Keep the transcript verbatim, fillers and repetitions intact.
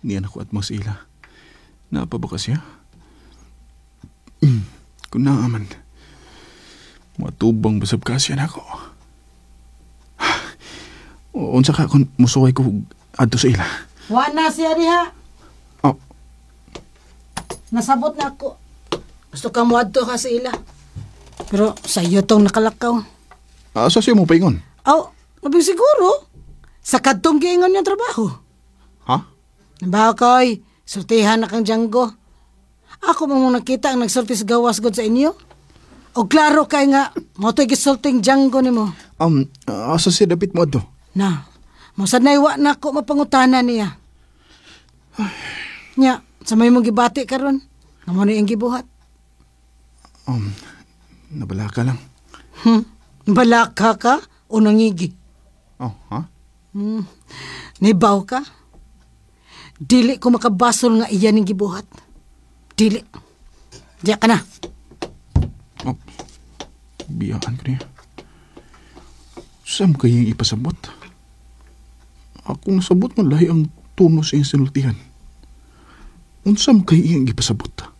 Niyan ako at mas ila. Napa ba ka siya? Kung naaman, matubang basab ka siya na ako. Unsa ka kung musuway ko adto sa ila? Wala siya diha. Oh, Nasabot na ako. Gusto ka mo adto ka sa ila. Pero sa iyo tong nakalakaw. asa siya mo paingon? Aw, mabing siguro. Sa kadtong giingon yung trabaho. Ha? Bakay, sortihan na kang Django. Ako mo mong nakita ang nagsorti sa gawas god sa inyo. O klaro kay nga, mo to'y gisulting Django ni mo. Um, asa siya dapit mo adto? Na, masad na iwa na ako mapangutanan niya. Nya, sa may mong gibati karon, nga mo na yung gibuhat. Um, nabala ka lang. Hmm, balaka ka o nangigi? Oh, ha? Hmm, nibaw ka? Dili ko makabasol nga iyan yung gibuhat. Dili. Diya ka na. Oh, biyaan ko niya. Saan kayang ipasabot? Ako nasabot man lahi ang tunos sa iyong sinultihan. Unsam kay iyang ipasabot?